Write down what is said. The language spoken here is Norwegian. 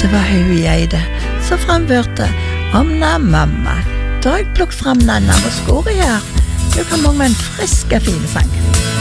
Det var hun Geide som framførte Omna mamma. Da har jeg plukket frem Nanna og Skori her. Du kan mange med en frisk, fin sang.